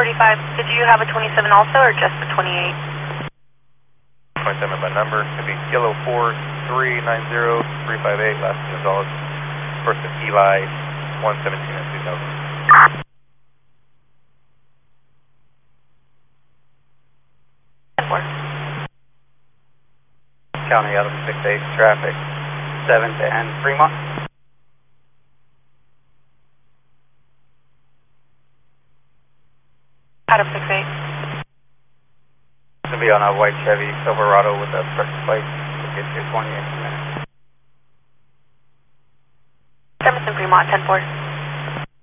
35. Did you have a 27 also, or just the 28? 27 by number. Could be Kilo 4390358, last Gonzalez. First of Eli, 117 and 2000. 10-4. County out of 68, traffic 7 to N Fremont. Out of 68. It's going to be on a white Chevy Silverado with a fresh plate. We'll get you 28 minutes. Emerson Fremont, 10-4.